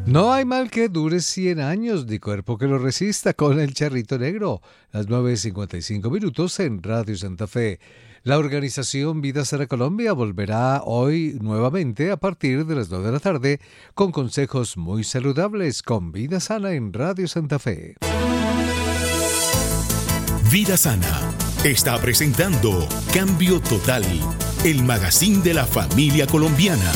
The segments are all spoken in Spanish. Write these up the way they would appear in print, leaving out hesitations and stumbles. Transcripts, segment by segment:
No hay mal que dure 100 años, ni cuerpo que lo resista, con el Charrito Negro. Las 9:55 en Radio Santa Fe. La organización Vida Sana Colombia volverá hoy nuevamente a partir de las 2 de la tarde con consejos muy saludables con Vida Sana en Radio Santa Fe. Vida Sana está presentando Cambio Total, el magazine de la familia colombiana.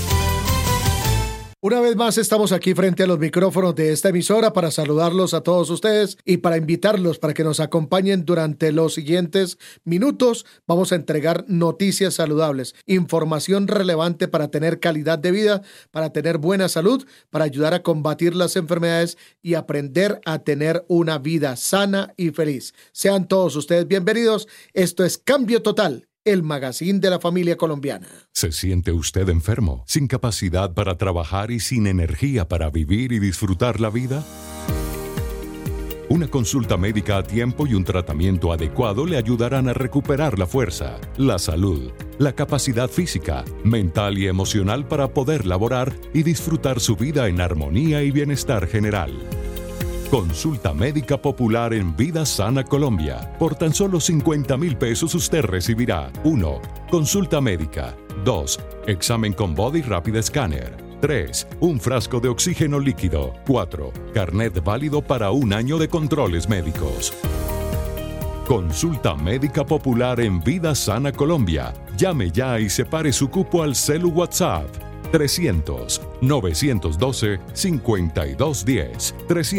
Una vez más estamos aquí frente a los micrófonos de esta emisora para saludarlos a todos ustedes y para invitarlos para que nos acompañen durante los siguientes minutos. Vamos a entregar noticias saludables, información relevante para tener calidad de vida, para tener buena salud, para ayudar a combatir las enfermedades y aprender a tener una vida sana y feliz. Sean todos ustedes bienvenidos. Esto es Cambio Total, el magazine de la familia colombiana. ¿Se siente usted enfermo, sin capacidad para trabajar y sin energía para vivir y disfrutar la vida? Una consulta médica a tiempo y un tratamiento adecuado le ayudarán a recuperar la fuerza, la salud, la capacidad física, mental y emocional para poder laborar y disfrutar su vida en armonía y bienestar general. Consulta médica popular en Vida Sana Colombia. Por tan solo 50,000 pesos usted recibirá 1. Consulta médica. 2. Examen con Body Rapid Scanner. 3. Un frasco de oxígeno líquido. 4. Carnet válido para 1 año de controles médicos. Consulta médica popular en Vida Sana Colombia. Llame ya y separe su cupo al celu WhatsApp. 300-912-5210.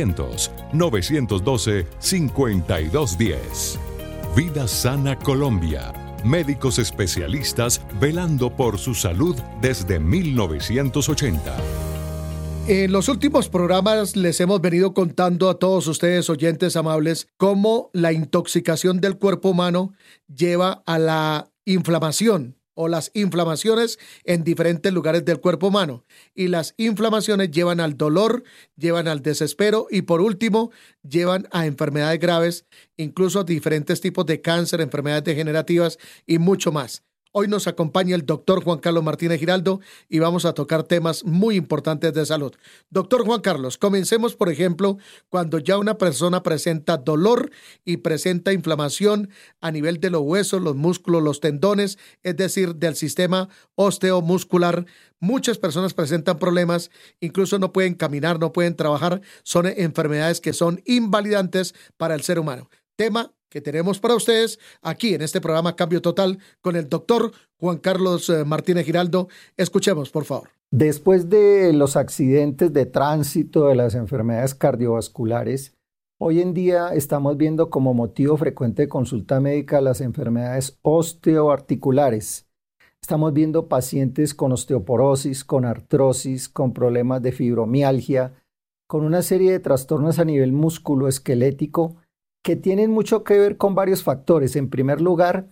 300-912-5210. Vida Sana Colombia. Médicos especialistas velando por su salud desde 1980. En los últimos programas les hemos venido contando a todos ustedes, oyentes amables, cómo la intoxicación del cuerpo humano lleva a la inflamación o las inflamaciones en diferentes lugares del cuerpo humano. Y las inflamaciones llevan al dolor, llevan al desespero y por último llevan a enfermedades graves, incluso a diferentes tipos de cáncer, enfermedades degenerativas y mucho más. Hoy nos acompaña el doctor Juan Carlos Martínez Giraldo y vamos a tocar temas muy importantes de salud. Doctor Juan Carlos, comencemos por ejemplo cuando ya una persona presenta dolor y presenta inflamación a nivel de los huesos, los músculos, los tendones, es decir, del sistema osteomuscular. Muchas personas presentan problemas, incluso no pueden caminar, no pueden trabajar, son enfermedades que son invalidantes para el ser humano. Tema que tenemos para ustedes aquí en este programa Cambio Total con el doctor Juan Carlos Martínez Giraldo. Escuchemos, por favor. Después de los accidentes de tránsito, de las enfermedades cardiovasculares, hoy en día estamos viendo como motivo frecuente de consulta médica las enfermedades osteoarticulares. Estamos viendo pacientes con osteoporosis, con artrosis, con problemas de fibromialgia, con una serie de trastornos a nivel musculoesquelético que tienen mucho que ver con varios factores. En primer lugar,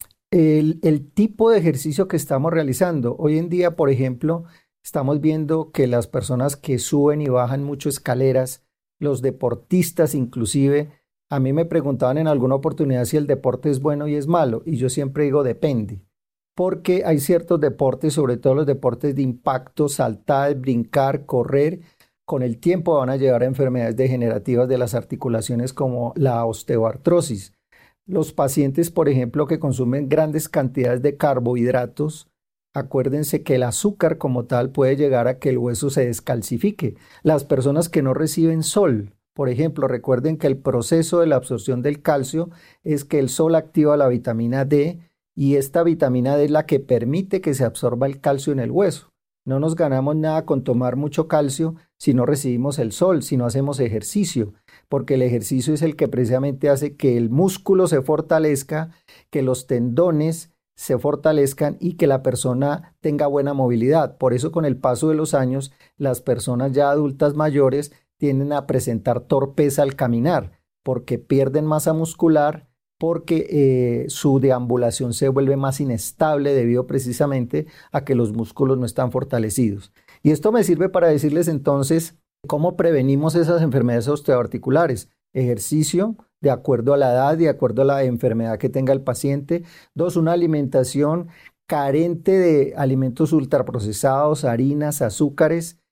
el tipo de ejercicio que estamos realizando. Hoy en día, por ejemplo, estamos viendo que las personas que suben y bajan mucho escaleras, los deportistas inclusive, a mí me preguntaban en alguna oportunidad si el deporte es bueno y es malo, y yo siempre digo depende, porque hay ciertos deportes, sobre todo los deportes de impacto, saltar, brincar, correr, con el tiempo van a llevar a enfermedades degenerativas de las articulaciones como la osteoartrosis. Los pacientes, por ejemplo, que consumen grandes cantidades de carbohidratos, acuérdense que el azúcar como tal puede llegar a que el hueso se descalcifique. Las personas que no reciben sol, por ejemplo, recuerden que el proceso de la absorción del calcio es que el sol activa la vitamina D y esta vitamina D es la que permite que se absorba el calcio en el hueso. No nos ganamos nada con tomar mucho calcio si no recibimos el sol, si no hacemos ejercicio, porque el ejercicio es el que precisamente hace que el músculo se fortalezca, que los tendones se fortalezcan y que la persona tenga buena movilidad. Por eso con el paso de los años, las personas ya adultas mayores tienden a presentar torpeza al caminar, porque pierden masa muscular, porque su deambulación se vuelve más inestable debido precisamente a que los músculos no están fortalecidos. Y esto me sirve para decirles entonces cómo prevenimos esas enfermedades osteoarticulares. Ejercicio de acuerdo a la edad, de acuerdo a la enfermedad que tenga el paciente. 2, una alimentación carente de alimentos ultraprocesados, harinas, azúcares,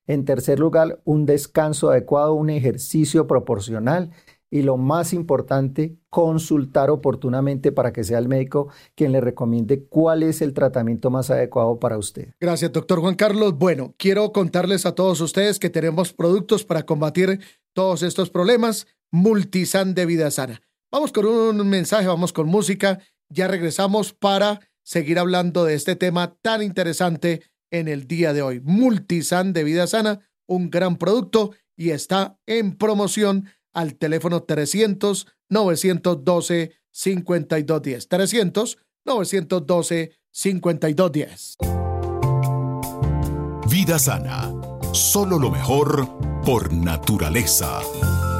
En tercer lugar, un descanso adecuado, un ejercicio proporcional. Y lo más importante, consultar oportunamente para que sea el médico quien le recomiende cuál es el tratamiento más adecuado para usted. Gracias, doctor Juan Carlos. Bueno, quiero contarles a todos ustedes que tenemos productos para combatir todos estos problemas. Multisan de Vida Sana. Vamos con un mensaje, vamos con música. Ya regresamos para seguir hablando de este tema tan interesante en el día de hoy. Multisan de Vida Sana, un gran producto y está en promoción al teléfono 300-912-5210. 300-912-5210. Vida Sana. Solo lo mejor por naturaleza.